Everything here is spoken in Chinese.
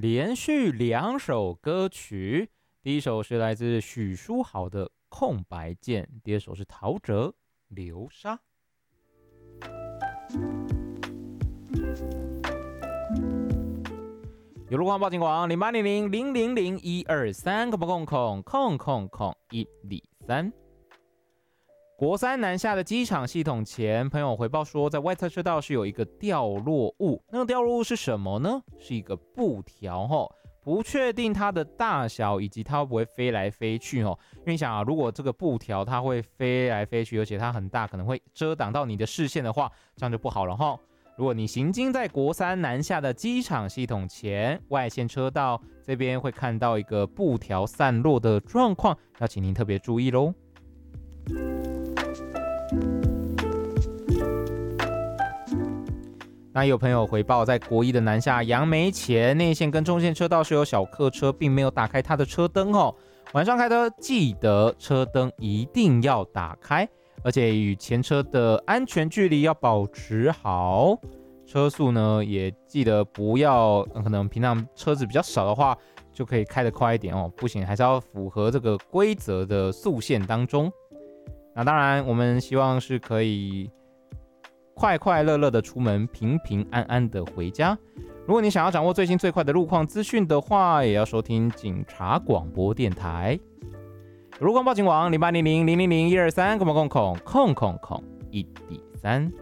连续2首歌曲，第一首是来自许书豪的《空白键》，第二首是陶喆《流沙》。有路况报警网0800-000-123，123。国三南下的机场系统前，朋友回报说，在外侧车道是有一个掉落物。那个掉落物是什么呢？是一个布条不确定它的大小以及它会不会飞来飞去因为你想啊，如果这个布条它会飞来飞去，而且它很大，可能会遮挡到你的视线的话，这样就不好了如果你行经在国三南下的机场系统前，外线车道这边会看到一个布条散落的状况，要请您特别注意咯。那有朋友回报，在国一的南下杨梅前内线跟中线车道是有小客车，并没有打开它的车灯晚上开车记得车灯一定要打开，而且与前车的安全距离要保持好。车速呢也记得不要，可能平常车子比较少的话，就可以开得快一点不行还是要符合这个规则的速限当中。那当然，我们希望是可以快快乐乐的出门，平平安安的回家。如果你想要掌握最新最快的路况资讯的话，也要收听警察广播电台。路况报警网0800-000-123，123。